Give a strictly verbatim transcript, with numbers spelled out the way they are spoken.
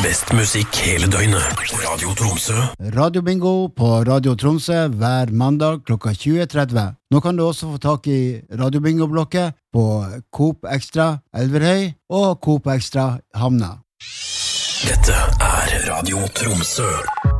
Best musikk hele døgnet. Radio Tromsø. Radio Bingo på Radio Tromsø hver mandag klokka tjue tretti. Nå kan du også få tak i Radio Bingo-blokket på Coop Extra Elverhøy og Coop Extra Hamna. Dette er Radio Tromsø.